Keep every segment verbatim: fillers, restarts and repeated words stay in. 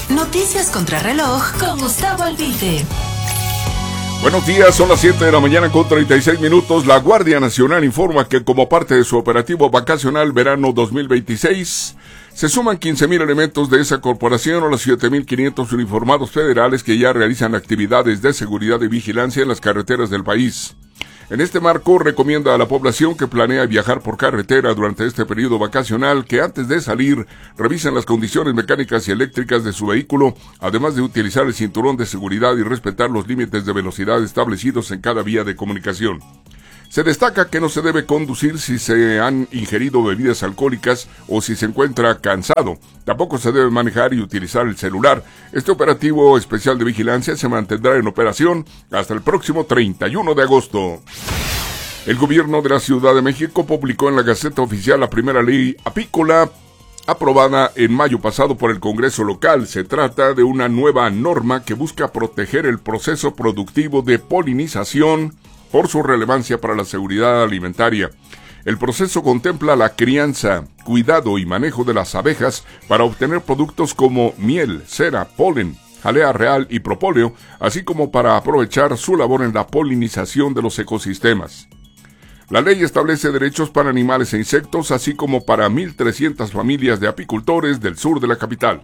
Noticias contra reloj con Gustavo Albite. Buenos días, son las siete de la mañana con treinta y seis minutos. La Guardia Nacional informa que como parte de su operativo vacacional verano dos mil veintiséis, se suman quince mil elementos de esa corporación a los siete mil quinientos uniformados federales que ya realizan actividades de seguridad y vigilancia en las carreteras del país. En este marco, recomienda a la población que planea viajar por carretera durante este periodo vacacional que antes de salir revisen las condiciones mecánicas y eléctricas de su vehículo, además de utilizar el cinturón de seguridad y respetar los límites de velocidad establecidos en cada vía de comunicación. Se destaca que no se debe conducir si se han ingerido bebidas alcohólicas o si se encuentra cansado. Tampoco se debe manejar y utilizar el celular. Este operativo especial de vigilancia se mantendrá en operación hasta el próximo treinta y uno de agosto. El gobierno de la Ciudad de México publicó en la Gaceta Oficial la primera ley apícola aprobada en mayo pasado por el Congreso local. Se trata de una nueva norma que busca proteger el proceso productivo de polinización por su relevancia para la seguridad alimentaria. El proceso contempla la crianza, cuidado y manejo de las abejas para obtener productos como miel, cera, polen, jalea real y propóleo, así como para aprovechar su labor en la polinización de los ecosistemas. La ley establece derechos para animales e insectos, así como para mil trescientas familias de apicultores del sur de la capital.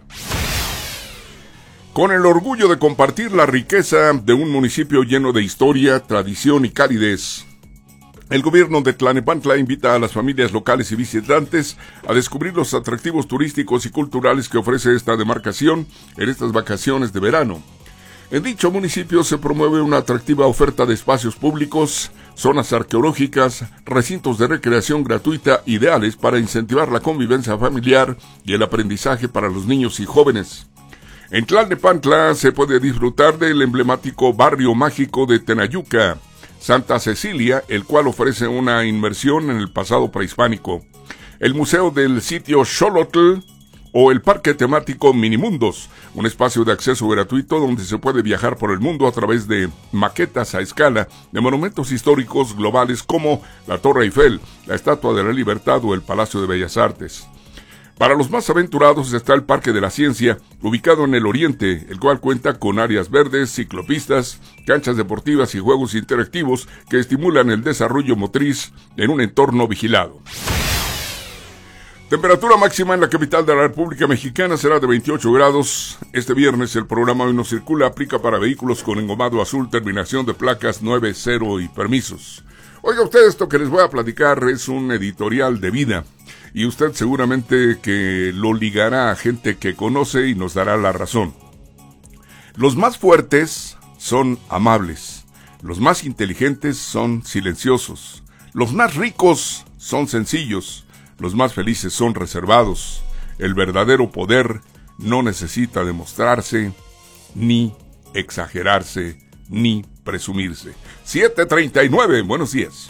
Con el orgullo de compartir la riqueza de un municipio lleno de historia, tradición y calidez, el gobierno de Tlalnepantla invita a las familias locales y visitantes a descubrir los atractivos turísticos y culturales que ofrece esta demarcación en estas vacaciones de verano. En dicho municipio se promueve una atractiva oferta de espacios públicos, zonas arqueológicas, recintos de recreación gratuita ideales para incentivar la convivencia familiar y el aprendizaje para los niños y jóvenes. En Tlalnepantla se puede disfrutar del emblemático barrio mágico de Tenayuca, Santa Cecilia, el cual ofrece una inmersión en el pasado prehispánico, el Museo del Sitio Xolotl o el Parque Temático Minimundos, un espacio de acceso gratuito donde se puede viajar por el mundo a través de maquetas a escala de monumentos históricos globales como la Torre Eiffel, la Estatua de la Libertad o el Palacio de Bellas Artes. Para los más aventurados está el Parque de la Ciencia, ubicado en el oriente, el cual cuenta con áreas verdes, ciclopistas, canchas deportivas y juegos interactivos que estimulan el desarrollo motriz en un entorno vigilado. Temperatura máxima en la capital de la República Mexicana será de veintiocho grados. Este viernes el programa Hoy No Circula aplica para vehículos con engomado azul, terminación de placas nueve cero y permisos. Oiga usted, esto que les voy a platicar es un editorial de vida. Y usted seguramente que lo ligará a gente que conoce y nos dará la razón. Los más fuertes son amables. Los más inteligentes son silenciosos. Los más ricos son sencillos. Los más felices son reservados. El verdadero poder no necesita demostrarse, ni exagerarse, ni presumirse. siete treinta y nueve, buenos días.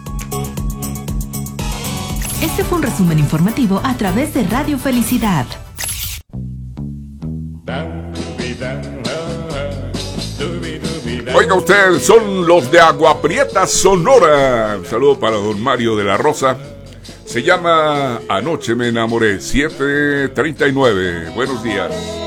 Este fue un resumen informativo a través de Radio Felicidad. Oiga usted, son los de Agua Prieta, Sonora. Un saludo para don Mario de la Rosa. Se llama Anoche me enamoré, siete treinta y nueve. Buenos días.